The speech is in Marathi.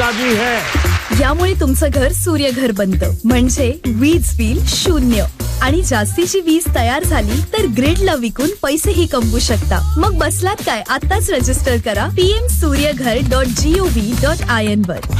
कामयाबी है। यामुळे तुमचं घर सूर्यघर बनतं, म्हणजे वीज बिल 0 आणि जास्तीची वीज तयार झाली तर ग्रिडला विकून पैसेही कमवू शकता। मग बसलात काय, आताच रजिस्टर करा pmsuryaghar.gov.in वर।